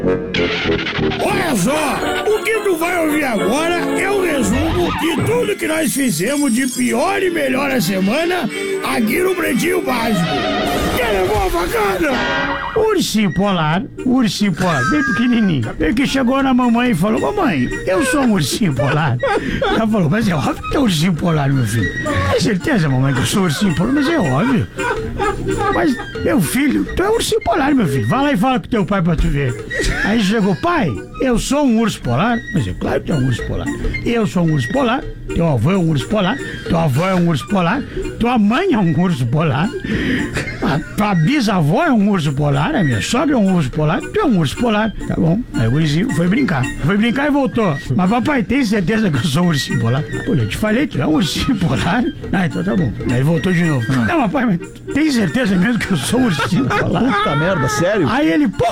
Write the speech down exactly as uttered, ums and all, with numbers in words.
Olha só, o que tu vai ouvir agora é o resumo de tudo que nós fizemos de pior e melhor a semana aqui no Pretinho Básico. Quer levar a facada? Ursinho polar, ursinho polar, bem pequenininho. Ele que chegou na mamãe e falou: mamãe, eu sou um ursinho polar. Ela falou: mas é óbvio que é ursinho polar, meu filho. Tem certeza, mamãe, que eu sou ursinho polar? Mas é óbvio. Mas, meu filho, tu é ursinho polar, meu filho. Vai lá e fala com teu pai pra tu ver. Aí chegou: pai, eu sou um urso polar. Mas é claro que tu é um urso polar. Eu sou um urso polar. Teu avô é um urso polar. Tua avó é um urso polar. Tua mãe é um urso polar. A tua bisavó é um urso polar. A minha sogra é um urso polar. Tu é um urso polar. Tá bom. Aí o ursinho foi brincar. Foi brincar e voltou. Mas papai, tem certeza que eu sou um ursinho polar? Pô, eu te falei, tu é um ursinho polar. Ah, então tá bom. Aí voltou de novo. Não, papai, mas tem certeza mesmo que eu sou um ursinho polar? Puta merda, sério? Aí ele, pô,